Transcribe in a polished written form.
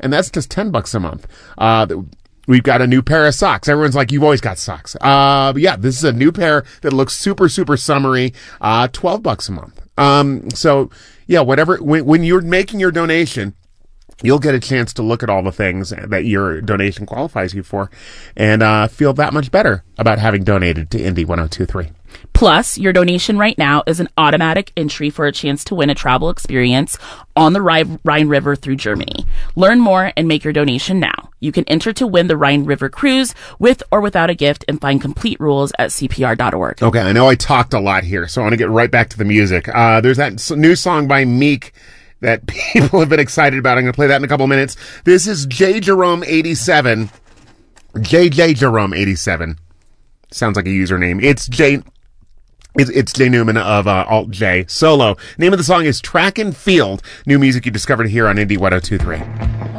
and that's just $10 a month. We've got a new pair of socks. Everyone's like, you've always got socks. But yeah, this is a new pair that looks super, super summery. $12 a month. So yeah, whatever, when you're making your donation, you'll get a chance to look at all the things that your donation qualifies you for and feel that much better about having donated to Indie 102.3. Plus, your donation right now is an automatic entry for a chance to win a travel experience on the Rhine River through Germany. Learn more and make your donation now. You can enter to win the Rhine River cruise with or without a gift and find complete rules at CPR.org. Okay, I know I talked a lot here, so I want to get right back to the music. There's that new song by Meek that people have been excited about. I'm going to play that in a couple of minutes. This is J. Jerome 87. JJ Jerome 87. Sounds like a username. It's Jay Newman of Alt J. Solo. Name of the song is Track and Field. New music you discovered here on Indie 102.3.